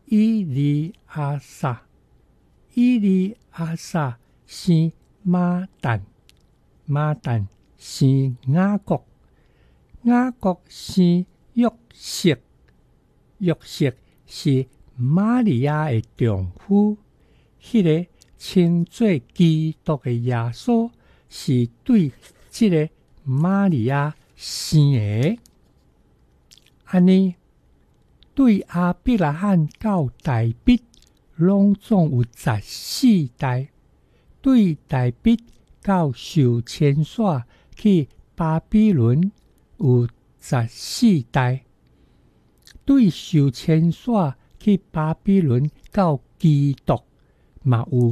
以利亚撒，以利亚撒生马但，马但生雅各，雅各生约瑟，约瑟是玛利亚的丈夫。迄个称作基督的耶稣，是对这个玛利亚生的。安尼，对亚伯拉罕到大卫，拢总有14代；对大卫到受牵线去巴比伦有14代；对受牵线去巴比伦到基督嘛有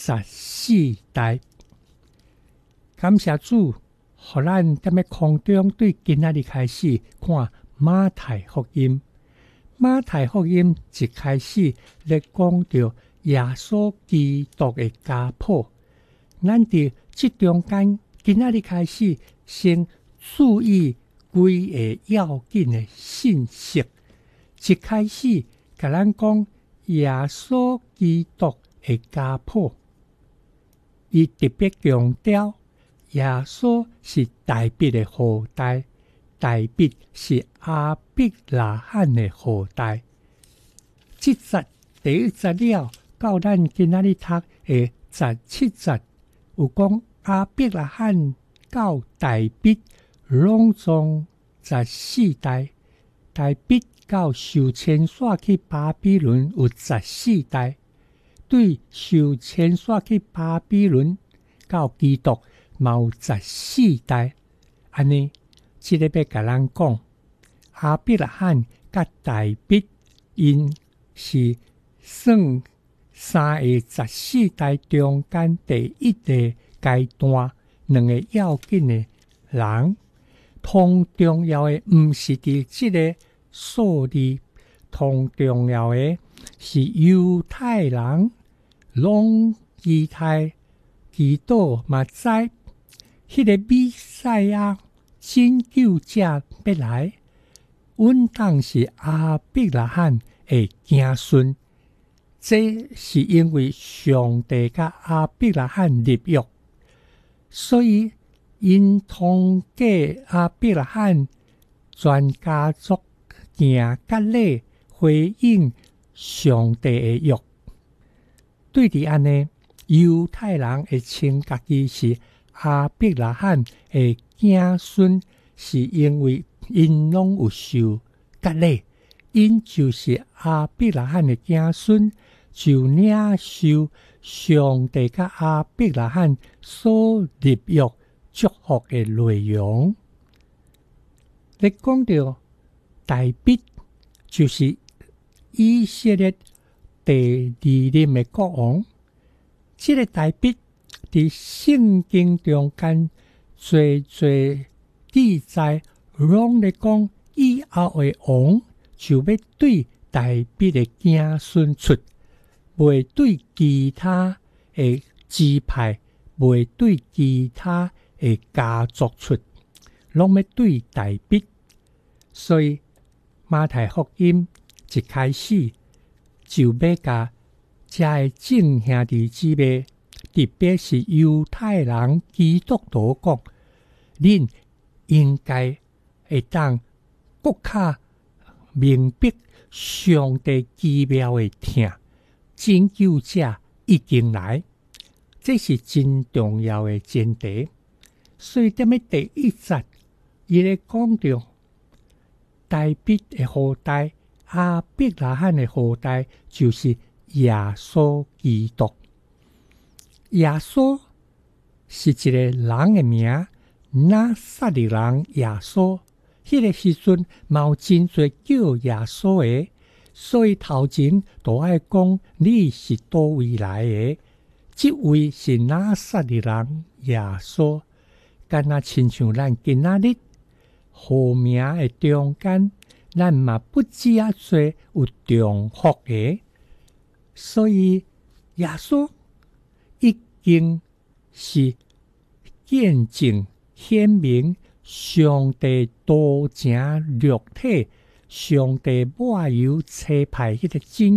14代。感谢主，互咱踮咧空中对今仔日开始看马太福音。马太福音一开始咧讲到耶稣基督的家谱，咱伫即中间今仔日开始先注意几个要紧的信息。一开始甲咱讲耶稣基督的家谱，伊特别强调耶稣是大卫的后代，大卫是亚伯拉罕的后代。这节第一节了，到咱今仔日读的17节，有讲亚伯拉罕到大卫拢总14代，大卫到受牵线去巴比伦有14代，对受牵线去巴比伦到基督嘛有14代。安尼，即个要甲咱讲，亚伯拉罕甲大卫因是算三个14代中间第一个阶段，两个要紧的人。同重要的毋是伫即个数字，同重要的是犹太人拢期待基督嘛知，迄个弥赛亚拯救者要来，稳当是亚伯拉罕的子孙。这是因为上帝甲亚伯拉罕立约，所以因通过亚伯拉罕全家族行割礼，回应上帝的约。对伫安尼，犹太人会称家己是亚伯拉罕的子孙，是因为因拢有受割礼，因就是亚伯拉罕的子孙，就领受上帝甲亚伯拉罕所立约祝福的内容。你讲到大卫，就是以色列第二任的国王。这个大卫伫圣经中间最记载，拢咧讲以后的王就要对大卫的子孙出，袂对其他的支派，袂对其他的家族出，拢要对大卫。所以马太福音一开始就要甲这个众兄弟姊妹，特别是犹太人基督徒讲，恁应该会当更加明白上帝奇妙的疼，拯救者已经来，这是真重要的前提。所以踮咧第一节，伊咧讲到大卫的后代，亚伯拉罕的后代，就是耶稣基督。耶稣是一个人的名，拿撒勒人耶稣。迄个时阵嘛有真侪叫耶稣的，所以头前都爱讲你是叨位来的。这位是拿撒勒人耶稣，敢若亲像咱今仔日号名的中间，咱嘛不止啊多有重复的，所以耶稣已经是见证显明上帝多情肉体，上帝抹油车牌迄个真